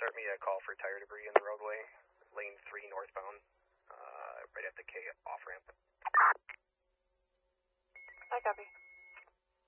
start me a call for tire debris in the roadway, lane 3 northbound, right at the K off-ramp. I copy.